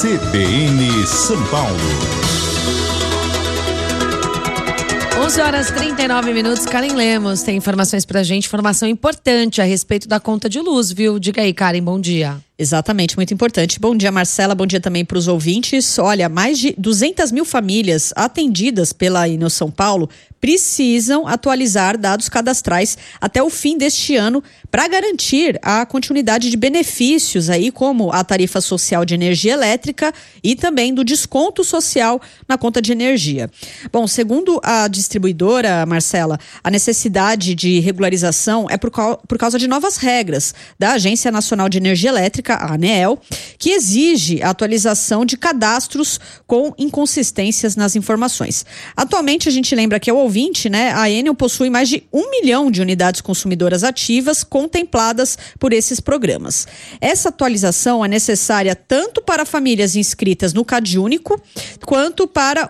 CBN São Paulo. 11h39. Karen Lemos tem informações pra gente, informação importante a respeito da conta de luz, viu? Diga aí, Karen, bom dia. Exatamente, muito importante. Bom dia, Marcela, bom dia também para os ouvintes. Olha, mais de 200 mil famílias atendidas pela Enel São Paulo precisam atualizar dados cadastrais até o fim deste ano para garantir a continuidade de benefícios aí, como a tarifa social de energia elétrica e também do desconto social na conta de energia. Bom, segundo a distribuidora, Marcela, a necessidade de regularização é por causa de novas regras da Agência Nacional de Energia Elétrica, a ANEEL, que exige a atualização de cadastros com inconsistências nas informações. Atualmente, a gente lembra que é o ouvinte, né? A Enel possui mais de 1 milhão de unidades consumidoras ativas contempladas por esses programas. Essa atualização é necessária tanto para famílias inscritas no CadÚnico, quanto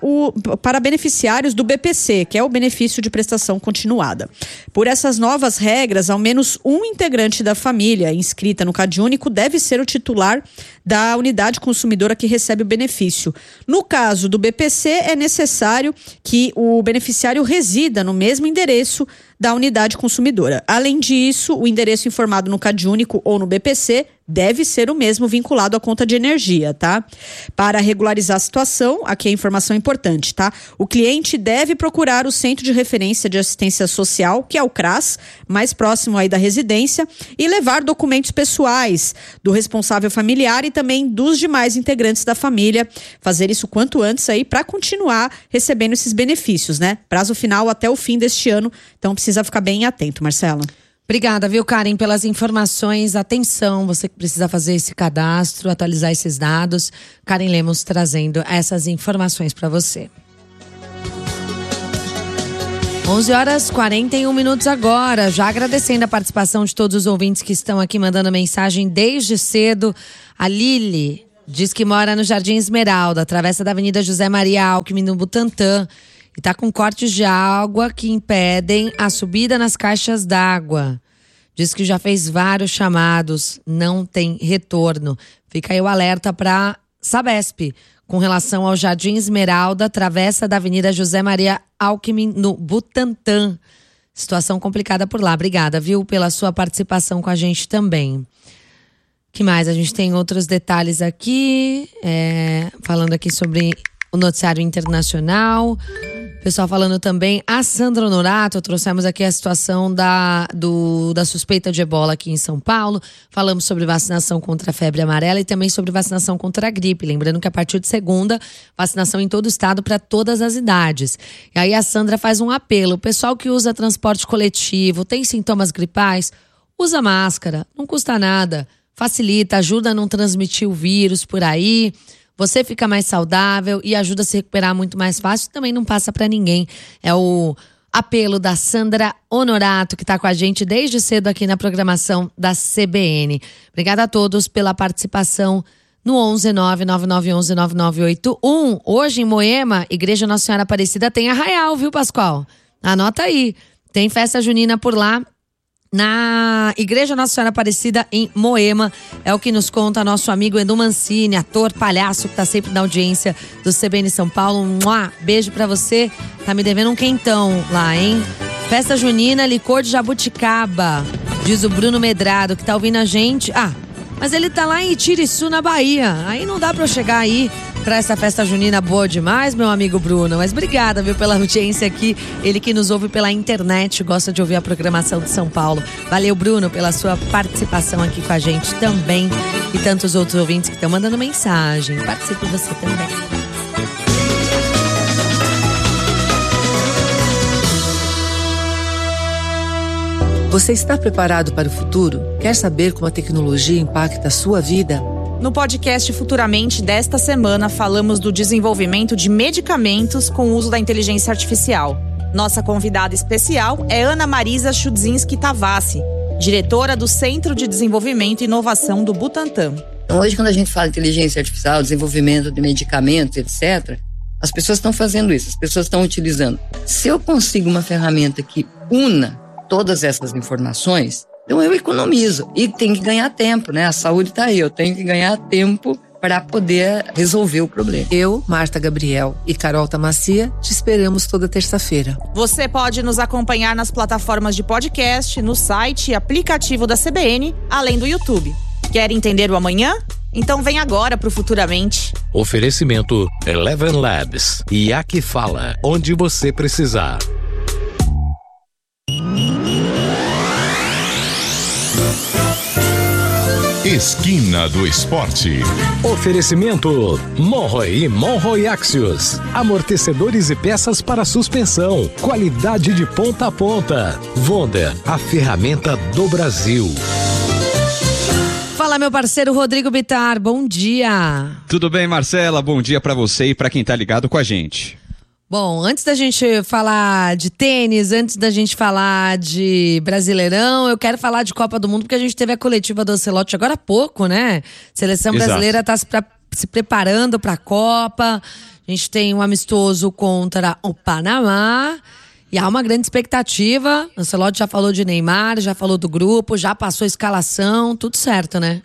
para beneficiários do BPC, que é o benefício de prestação continuada. Por essas novas regras, ao menos um integrante da família inscrita no CadÚnico deve ser o titular da unidade consumidora que recebe o benefício. No caso do BPC, é necessário que o beneficiário resida no mesmo endereço da unidade consumidora. Além disso, o endereço informado no CadÚnico ou no BPC deve ser o mesmo vinculado à conta de energia, tá? Para regularizar a situação, aqui a informação importante, tá? O cliente deve procurar o Centro de Referência de Assistência Social, que é o CRAS, mais próximo aí da residência, e levar documentos pessoais do responsável familiar e também dos demais integrantes da família. Fazer isso quanto antes aí para continuar recebendo esses benefícios, né? Prazo final até o fim deste ano, então precisa ficar bem atento, Marcela. Obrigada, viu, Karen, pelas informações. Atenção, você que precisa fazer esse cadastro, atualizar esses dados. Karen Lemos trazendo essas informações para você. 11h41 agora. Já agradecendo a participação de todos os ouvintes que estão aqui mandando mensagem desde cedo. A Lili diz que mora no Jardim Esmeralda, atravessa da Avenida José Maria Alckmin, no Butantã. E está com cortes de água que impedem a subida nas caixas d'água. Diz que já fez vários chamados, não tem retorno. Fica aí o alerta para Sabesp, com relação ao Jardim Esmeralda, travessa da Avenida José Maria Alckmin, no Butantã. Situação complicada por lá. Obrigada, viu, pela sua participação com a gente também. Que mais? A gente tem outros detalhes aqui, falando aqui sobre o noticiário internacional. Pessoal falando também, a Sandra Honorato, trouxemos aqui a situação da suspeita de ebola aqui em São Paulo. Falamos sobre vacinação contra a febre amarela e também sobre vacinação contra a gripe. Lembrando que a partir de segunda, vacinação em todo o estado para todas as idades. E aí a Sandra faz um apelo. O pessoal que usa transporte coletivo, tem sintomas gripais, usa máscara, não custa nada. Facilita, ajuda a não transmitir o vírus por aí. Você fica mais saudável e ajuda a se recuperar muito mais fácil e também não passa para ninguém. É o apelo da Sandra Honorato, que está com a gente desde cedo aqui na programação da CBN. Obrigada a todos pela participação no 11999119981. Hoje em Moema, Igreja Nossa Senhora Aparecida tem arraial, viu, Pascoal? Anota aí. Tem festa junina por lá. Na Igreja Nossa Senhora Aparecida, em Moema, é o que nos conta nosso amigo Edu Mancini, ator, palhaço, que tá sempre na audiência do CBN São Paulo. Beijo pra você, tá me devendo um quentão lá, hein? Festa junina, licor de jabuticaba, diz o Bruno Medrado, que tá ouvindo a gente. Mas ele tá lá em Itiriçu, na Bahia, aí não dá pra eu chegar aí pra essa festa junina boa demais, meu amigo Bruno. Mas obrigada, viu, pela audiência aqui. Ele que nos ouve pela internet, gosta de ouvir a programação de São Paulo. Valeu, Bruno, pela sua participação aqui com a gente também. E tantos outros ouvintes que estão mandando mensagem. Participe você também. Você está preparado para o futuro? Quer saber como a tecnologia impacta a sua vida? No podcast Futuramente desta semana, falamos do desenvolvimento de medicamentos com o uso da inteligência artificial. Nossa convidada especial é Ana Marisa Chudzinski Tavassi, diretora do Centro de Desenvolvimento e Inovação do Butantã. Então, hoje, quando a gente fala de inteligência artificial, desenvolvimento de medicamentos, etc., as pessoas estão fazendo isso, as pessoas estão utilizando. Se eu consigo uma ferramenta que una todas essas informações, então eu economizo e tem que ganhar tempo, né? A saúde está aí, eu tenho que ganhar tempo para poder resolver o problema. Eu, Marta Gabriel e Carol Tamacia te esperamos toda terça-feira. Você pode nos acompanhar nas plataformas de podcast, no site e aplicativo da CBN, além do YouTube. Quer entender o amanhã? Então vem agora pro Futuramente. Oferecimento Eleven Labs e Aqui Fala, onde você precisar. Esquina do Esporte. Oferecimento Monroe e Monroe Axios. Amortecedores e peças para suspensão. Qualidade de ponta a ponta. Wonder, a ferramenta do Brasil. Fala, meu parceiro Rodrigo Bittar, bom dia. Tudo bem, Marcela? Bom dia pra você e pra quem tá ligado com a gente. Bom, antes da gente falar de tênis, antes da gente falar de Brasileirão, eu quero falar de Copa do Mundo, porque a gente teve a coletiva do Ancelotti agora há pouco, né? Seleção brasileira está se preparando para a Copa. A gente tem um amistoso contra o Panamá. E há uma grande expectativa. O Ancelotti já falou de Neymar, já falou do grupo, já passou a escalação, tudo certo, né?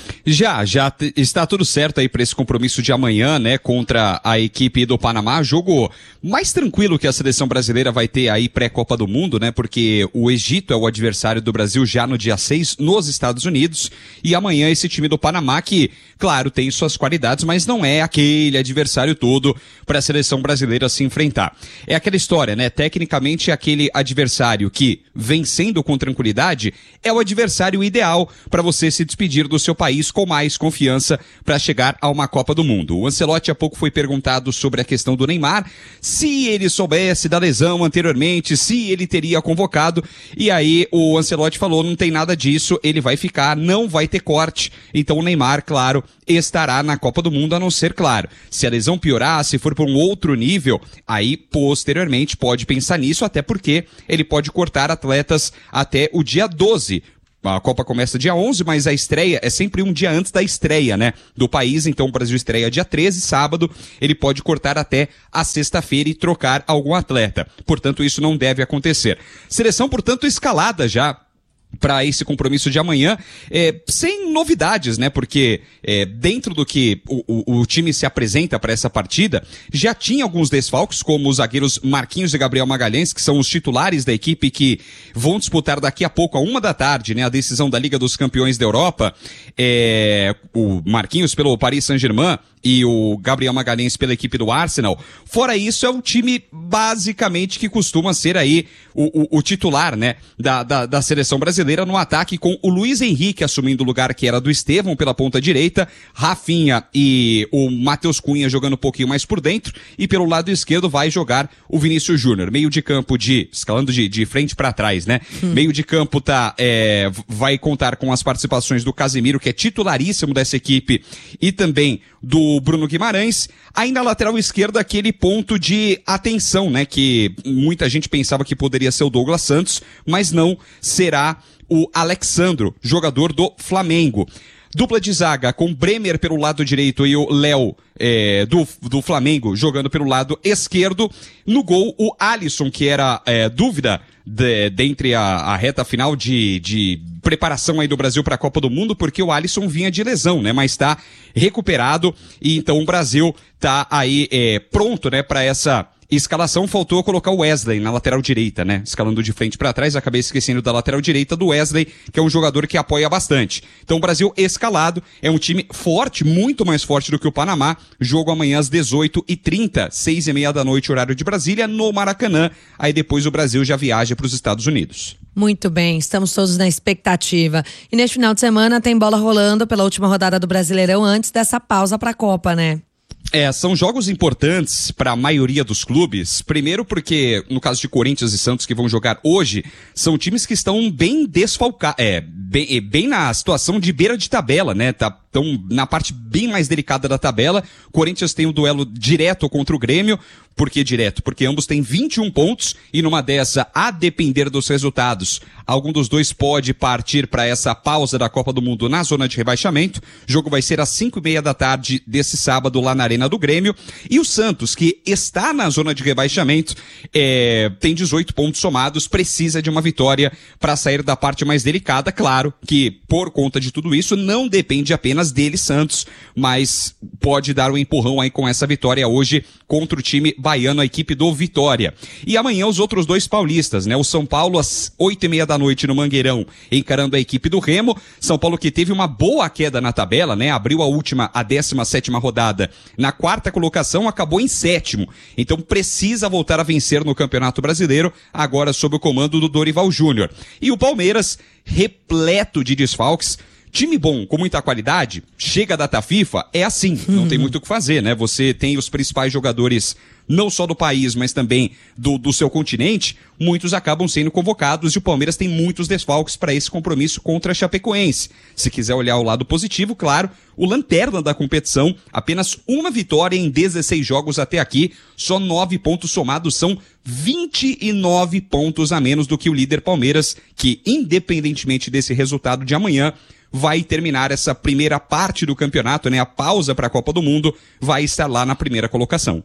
Já está tudo certo aí para esse compromisso de amanhã, né, contra a equipe do Panamá. Jogo mais tranquilo que a seleção brasileira vai ter aí pré-Copa do Mundo, né, porque o Egito é o adversário do Brasil já no dia 6 nos Estados Unidos, e amanhã esse time do Panamá que, claro, tem suas qualidades, mas não é aquele adversário todo para a seleção brasileira se enfrentar. É aquela história, né, tecnicamente aquele adversário que, vencendo com tranquilidade, é o adversário ideal para você se despedir do seu país com mais confiança para chegar a uma Copa do Mundo. O Ancelotti há pouco foi perguntado sobre a questão do Neymar, se ele soubesse da lesão anteriormente, se ele teria convocado, e aí o Ancelotti falou, não tem nada disso, ele vai ficar, não vai ter corte, então o Neymar, claro, estará na Copa do Mundo, a não ser, claro, se a lesão piorar, se for para um outro nível, aí posteriormente pode pensar nisso, até porque ele pode cortar atletas até o dia 12, a Copa começa dia 11, mas a estreia é sempre um dia antes da estreia, né, do país. Então o Brasil estreia dia 13, sábado. Ele pode cortar até a sexta-feira e trocar algum atleta. Portanto, isso não deve acontecer. Seleção, portanto, escalada já para esse compromisso de amanhã, sem novidades, né? Porque dentro do que o time se apresenta para essa partida, já tinha alguns desfalques, como os zagueiros Marquinhos e Gabriel Magalhães, que são os titulares da equipe que vão disputar daqui a pouco, a 13h, né? A decisão da Liga dos Campeões da Europa. O Marquinhos pelo Paris Saint-Germain e o Gabriel Magalhães pela equipe do Arsenal. Fora isso, é o time basicamente que costuma ser aí o titular, né, da seleção brasileira no ataque, com o Luiz Henrique assumindo o lugar que era do Estevão pela ponta direita, Rafinha e o Matheus Cunha jogando um pouquinho mais por dentro, e pelo lado esquerdo vai jogar o Vinícius Júnior. Meio de campo escalando de frente para trás, né? Meio de campo vai contar com as participações do Casemiro, que é titularíssimo dessa equipe, e também do Bruno Guimarães. Aí na lateral esquerda, aquele ponto de atenção, né, que muita gente pensava que poderia ser o Douglas Santos, mas não, será o Alexandro, jogador do Flamengo. Dupla de zaga com Bremer pelo lado direito e o Léo do Flamengo jogando pelo lado esquerdo. No gol, o Alisson, que era dúvida dentre a reta final de preparação aí do Brasil para a Copa do Mundo, porque o Alisson vinha de lesão, né? Mas está recuperado, e então o Brasil tá aí pronto, né, para essa escalação. Faltou colocar o Wesley na lateral direita, né? Escalando de frente para trás, acabei esquecendo da lateral direita do Wesley, que é um jogador que apoia bastante. Então o Brasil escalado, é um time forte, muito mais forte do que o Panamá. Jogo amanhã às 18h30, 6h30 da noite, horário de Brasília, no Maracanã. Aí depois o Brasil já viaja para os Estados Unidos. Muito bem, estamos todos na expectativa. E neste final de semana tem bola rolando pela última rodada do Brasileirão antes dessa pausa para a Copa, né? São jogos importantes para a maioria dos clubes. Primeiro porque, no caso de Corinthians e Santos, que vão jogar hoje, são times que estão bem desfalcados, bem na situação de beira de tabela, né? Estão na parte bem mais delicada da tabela. Corinthians tem um duelo direto contra o Grêmio. Por que direto? Porque ambos têm 21 pontos e numa dessa, a depender dos resultados, algum dos dois pode partir para essa pausa da Copa do Mundo na zona de rebaixamento. O jogo vai ser às 5h30 da tarde desse sábado lá na Arena do Grêmio. E o Santos, que está na zona de rebaixamento, tem 18 pontos somados, precisa de uma vitória para sair da parte mais delicada. Claro que, por conta de tudo isso, não depende apenas problemas dele, Santos, mas pode dar um empurrão aí com essa vitória hoje contra o time baiano, a equipe do Vitória. E amanhã os outros dois paulistas, né? O São Paulo às 8h30 da noite no Mangueirão, encarando a equipe do Remo. São Paulo que teve uma boa queda na tabela, né? Abriu a 17ª rodada na 4ª colocação, acabou em 7º. Então precisa voltar a vencer no Campeonato Brasileiro, agora sob o comando do Dorival Júnior. E o Palmeiras, repleto de desfalques. Time bom, com muita qualidade, chega a data FIFA, é assim, não tem muito o que fazer, né? Você tem os principais jogadores, não só do país, mas também do seu continente, muitos acabam sendo convocados e o Palmeiras tem muitos desfalques para esse compromisso contra a Chapecoense. Se quiser olhar o lado positivo, claro, o lanterna da competição, apenas uma vitória em 16 jogos até aqui, só 9 pontos somados, são 29 pontos a menos do que o líder Palmeiras, que independentemente desse resultado de amanhã, vai terminar essa primeira parte do campeonato, né? A pausa para a Copa do Mundo vai estar lá na primeira colocação.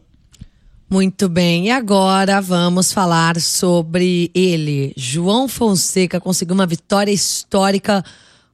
Muito bem, e agora vamos falar sobre ele. João Fonseca conseguiu uma vitória histórica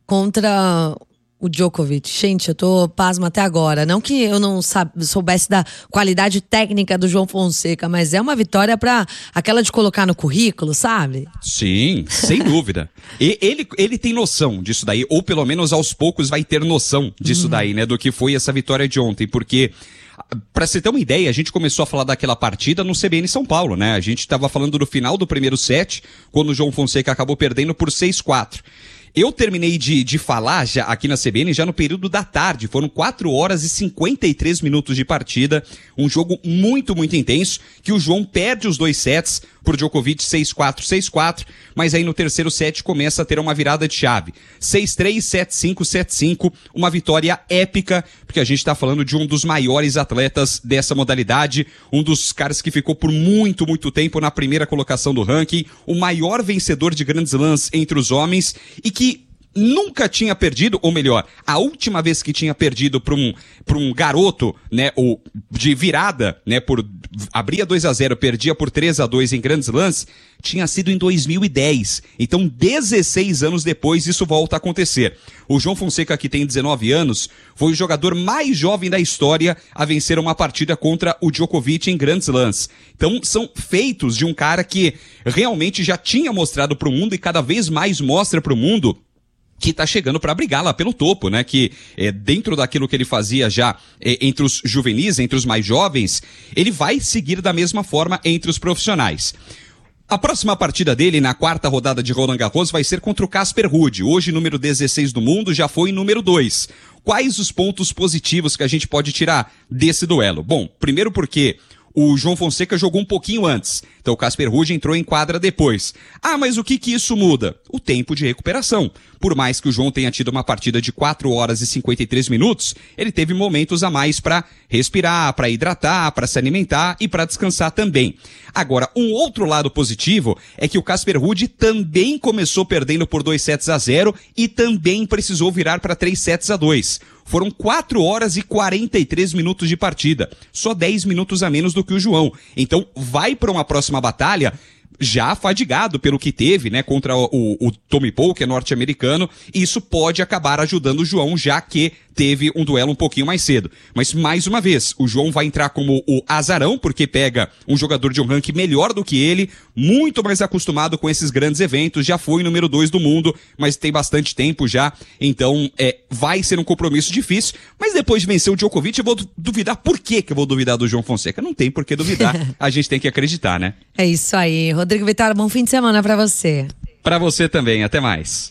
contra o Djokovic. Gente, eu tô pasmo até agora. Não que eu não soubesse da qualidade técnica do João Fonseca, mas é uma vitória pra aquela de colocar no currículo, sabe? Sim, sem dúvida. E ele tem noção disso daí, ou pelo menos aos poucos vai ter noção disso daí, né? Do que foi essa vitória de ontem, porque... Pra você ter uma ideia, a gente começou a falar daquela partida no CBN São Paulo, né? A gente tava falando do final do primeiro set, quando o João Fonseca acabou perdendo por 6-4. Eu terminei de falar já aqui na CBN já no período da tarde, foram 4 horas e 53 minutos de partida, um jogo muito, muito intenso, que o João perde os 2 sets por Djokovic 6-4, 6-4, mas aí no terceiro set começa a ter uma virada de chave. 6-3, 7-5, 7-5, uma vitória épica, porque a gente tá falando de um dos maiores atletas dessa modalidade, um dos caras que ficou por muito, muito tempo na primeira colocação do ranking, o maior vencedor de Grand Slams entre os homens e que nunca tinha perdido, ou melhor, a última vez que tinha perdido para um garoto, né, ou de virada, né, abria 2-0, perdia por 3-2 em grandes lances, tinha sido em 2010. Então, 16 anos depois, isso volta a acontecer. O João Fonseca, que tem 19 anos, foi o jogador mais jovem da história a vencer uma partida contra o Djokovic em grandes lances. Então, são feitos de um cara que realmente já tinha mostrado para o mundo e cada vez mais mostra para o mundo que tá chegando para brigar lá pelo topo, né? Que dentro daquilo que ele fazia já entre os juvenis, entre os mais jovens, ele vai seguir da mesma forma entre os profissionais. A próxima partida dele na 4ª rodada de Roland Garros vai ser contra o Casper Ruud, hoje número 16 do mundo, já foi número 2. Quais os pontos positivos que a gente pode tirar desse duelo? Bom, primeiro porque o João Fonseca jogou um pouquinho antes, então o Casper Ruud entrou em quadra depois. Ah, mas o que isso muda? O tempo de recuperação. Por mais que o João tenha tido uma partida de 4 horas e 53 minutos, ele teve momentos a mais para respirar, para hidratar, para se alimentar e para descansar também. Agora, um outro lado positivo é que o Casper Ruud também começou perdendo por 2-0 e também precisou virar para 3-2. Foram 4 horas e 43 minutos de partida, só 10 minutos a menos do que o João. Então, vai para uma próxima batalha já fadigado pelo que teve, né, contra o Tommy Paul, que é norte-americano, e isso pode acabar ajudando o João, já que teve um duelo um pouquinho mais cedo. Mas, mais uma vez, o João vai entrar como o azarão, porque pega um jogador de um ranking melhor do que ele, muito mais acostumado com esses grandes eventos, já foi número 2 do mundo, mas tem bastante tempo já, então vai ser um compromisso difícil, mas depois de vencer o Djokovic, eu vou duvidar. Por que eu vou duvidar do João Fonseca? Não tem por que duvidar, a gente tem que acreditar, né? É isso aí. Rodrigo Vitória, bom fim de semana pra você. Pra você também, até mais.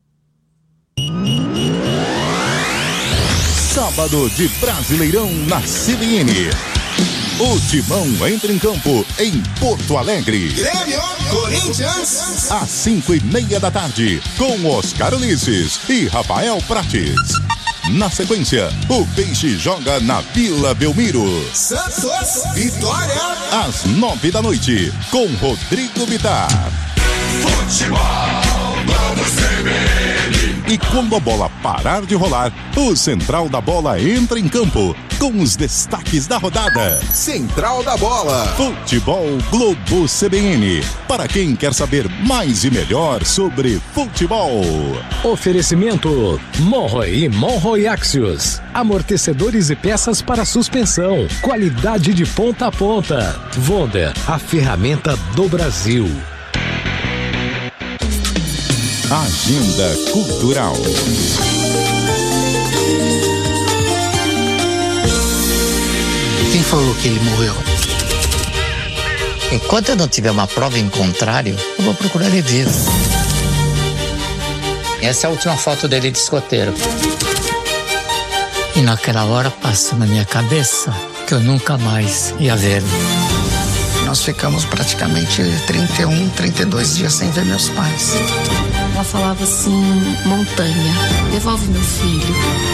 Sábado de Brasileirão na CBN. O Timão entra em campo em Porto Alegre. Grêmio, Corinthians. Às 5:30 da tarde, com Oscar Ulisses e Rafael Prates. Na sequência, o Peixe joga na Vila Belmiro. Santos, Vitória. Às 9 da noite, com Rodrigo Vitar. Futebol do CBN. E quando a bola parar de rolar, o Central da Bola entra em campo com os destaques da rodada. Central da Bola. Futebol Globo CBN. Para quem quer saber mais e melhor sobre futebol. Oferecimento Monroe e Monroe Axios. Amortecedores e peças para suspensão. Qualidade de ponta a ponta. Wonder, a ferramenta do Brasil. Agenda Cultural. Quem falou que ele morreu? Enquanto eu não tiver uma prova em contrário, eu vou procurar ele vivo. Essa é a última foto dele de escoteiro. E naquela hora passou na minha cabeça que eu nunca mais ia vê-lo. Nós ficamos praticamente 31, 32 dias sem ver meus pais. Ela falava assim, montanha, devolve meu filho.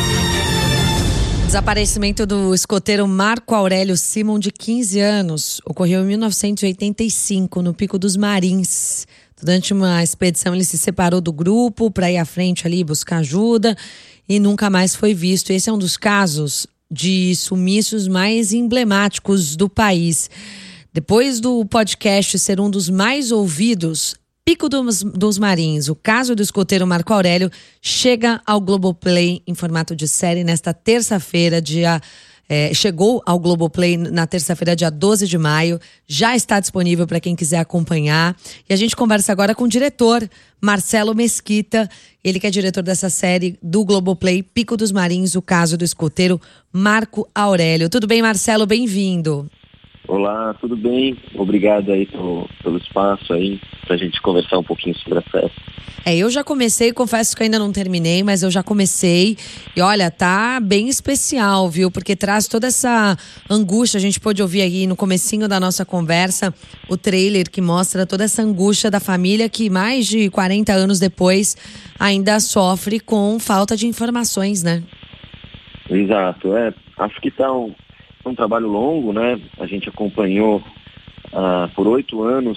Desaparecimento do escoteiro Marco Aurélio Simon, de 15 anos, ocorreu em 1985, no Pico dos Marins. Durante uma expedição, ele se separou do grupo para ir à frente ali buscar ajuda e nunca mais foi visto. Esse é um dos casos de sumiços mais emblemáticos do país. Depois do podcast ser um dos mais ouvidos, Pico dos Marins, o caso do escoteiro Marco Aurélio, chega ao Globoplay em formato de série nesta terça-feira, chegou ao Globoplay na terça-feira, dia 12 de maio, já está disponível para quem quiser acompanhar. E a gente conversa agora com o diretor, Marcelo Mesquita, ele que é diretor dessa série do Globoplay, Pico dos Marins, o caso do escoteiro Marco Aurélio. Tudo bem, Marcelo? Bem-vindo. Olá, tudo bem? Obrigado aí pelo espaço aí, pra gente conversar um pouquinho sobre a festa. Eu já comecei, confesso que ainda não terminei, mas eu já comecei. E olha, tá bem especial, viu? Porque traz toda essa angústia. A gente pôde ouvir aí no comecinho da nossa conversa o trailer que mostra toda essa angústia da família que mais de 40 anos depois ainda sofre com falta de informações, né? Exato, acho que tá um trabalho longo, né? A gente acompanhou por 8 anos,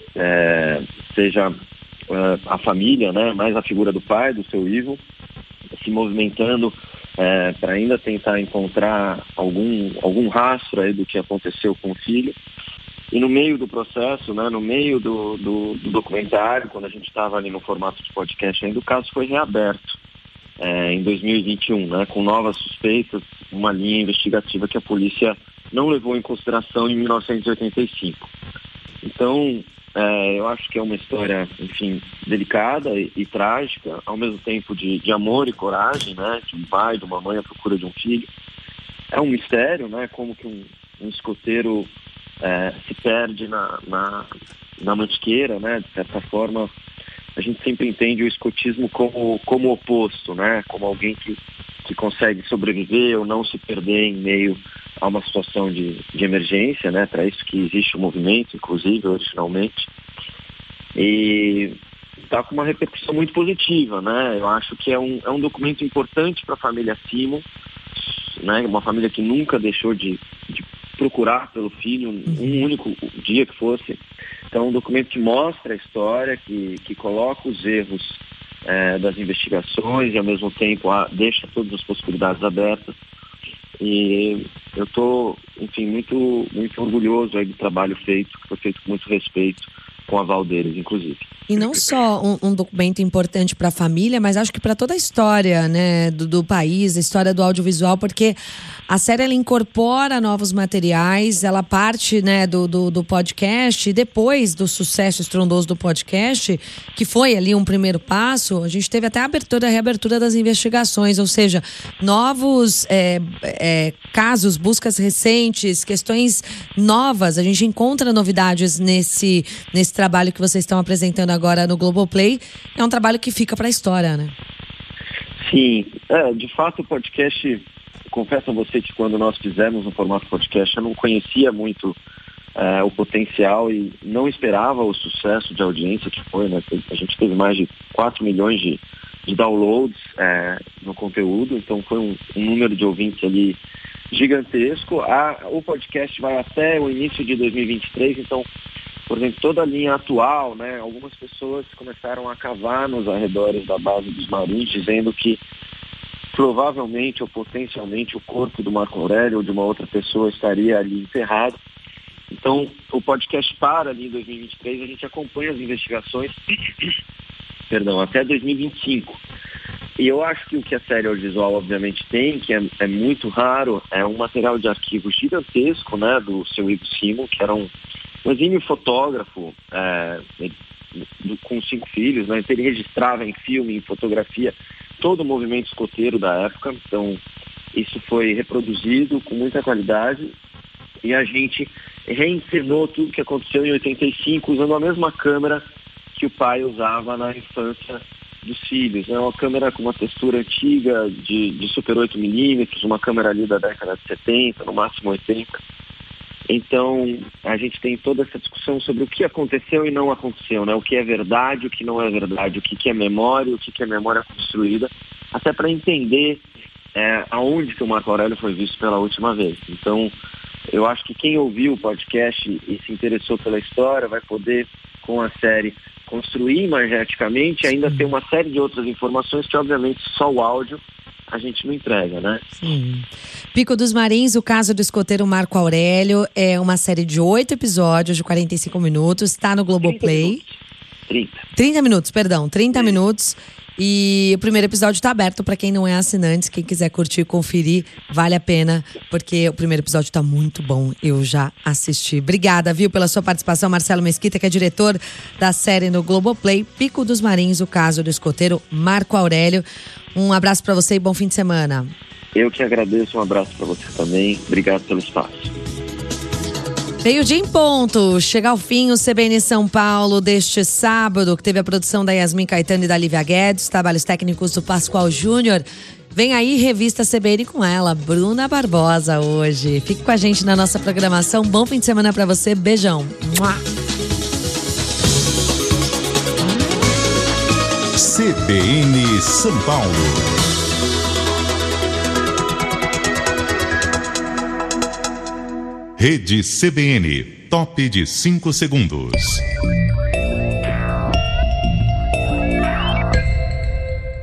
seja a família, né? Mais a figura do pai, do seu Ivo, se movimentando para ainda tentar encontrar algum rastro aí do que aconteceu com o filho. E no meio do processo, né? No meio do documentário, quando a gente estava ali no formato de podcast ainda, o caso foi reaberto. Em 2021, né, com novas suspeitas, uma linha investigativa que a polícia não levou em consideração em 1985. Então, eu acho que é uma história, enfim, delicada e trágica, ao mesmo tempo de amor e coragem, né, de um pai, de uma mãe à procura de um filho. É um mistério, né, como que um escoteiro se perde na mantiqueira, né, de certa forma. A gente sempre entende o escotismo como oposto, né? Como alguém que consegue sobreviver ou não se perder em meio a uma situação de emergência, né? Para isso que existe o movimento, inclusive, originalmente. E está com uma repercussão muito positiva, né? Eu acho que é um documento importante para a família Simon, né? Uma família que nunca deixou de procurar pelo filho, um único dia que fosse. Então, um documento que mostra a história, que coloca os erros das investigações e, ao mesmo tempo, deixa todas as possibilidades abertas. E eu estou, enfim, muito, muito orgulhoso aí do trabalho feito, que foi feito com muito respeito, com o aval deles, inclusive. E não só um documento importante para a família, mas acho que para toda a história, né, do país, a história do audiovisual, porque a série ela incorpora novos materiais, ela parte, né, do podcast, e depois do sucesso estrondoso do podcast, que foi ali um primeiro passo, a gente teve até a reabertura das investigações, ou seja, novos casos, buscas recentes, questões novas. A gente encontra novidades nesse trabalho que vocês estão apresentando agora no Globoplay. É um trabalho que fica para a história, né? Sim, de fato o podcast, confesso a você que quando nós fizemos no formato podcast eu não conhecia muito o potencial e não esperava o sucesso de audiência que foi, né? A gente teve mais de 4 milhões de downloads no conteúdo, então foi um número de ouvintes ali gigantesco. O podcast vai até o início de 2023, então, por exemplo, toda a linha atual, né? Algumas pessoas começaram a cavar nos arredores da base dos Marins, dizendo que provavelmente ou potencialmente o corpo do Marco Aurélio ou de uma outra pessoa estaria ali enterrado. Então, o podcast para ali em 2023, a gente acompanha as investigações até 2025. E eu acho que o que a série audiovisual obviamente tem, que é muito raro, é um material de arquivo gigantesco, né, do seu Ivo Simon, que era um exímio fotógrafo com 5 filhos, né, então ele registrava em filme, em fotografia, todo o movimento escoteiro da época. Então, isso foi reproduzido com muita qualidade e a gente reencenou tudo que aconteceu em 85 usando a mesma câmera que o pai usava na infância dos filhos. É uma câmera com uma textura antiga de Super 8mm, uma câmera ali da década de 70, no máximo 80. Então, a gente tem toda essa discussão sobre o que aconteceu e não aconteceu, né? O que é verdade, o que não é verdade, o que é memória, o que é memória construída, até para entender aonde que o Marco Aurélio foi visto pela última vez. Então, eu acho que quem ouviu o podcast e se interessou pela história vai poder, com a série, construir imageticamente, ainda ter uma série de outras informações que, obviamente, só o áudio a gente não entrega, né? Sim. Pico dos Marins, o caso do escoteiro Marco Aurélio, é uma série de 8 episódios de 45 minutos, está no Globoplay. 30 minutos. E o primeiro episódio está aberto para quem não é assinante, quem quiser curtir, conferir, vale a pena, porque o primeiro episódio está muito bom, eu já assisti. Obrigada, viu, pela sua participação, Marcelo Mesquita, que é diretor da série no Globoplay, Pico dos Marins, o caso do escoteiro Marco Aurélio. Um abraço para você e bom fim de semana. Eu que agradeço, um abraço para você também, obrigado pelo espaço. Meio-dia em ponto, chega ao fim o CBN São Paulo deste sábado, que teve a produção da Yasmin Caetano e da Lívia Guedes, trabalhos técnicos do Pascoal Júnior. Vem aí revista CBN com ela, Bruna Barbosa, hoje. Fique com a gente na nossa programação, bom fim de semana pra você, beijão. Mua. CBN São Paulo. Rede CBN, top de 5 segundos.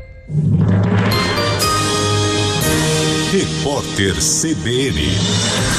Repórter CBN.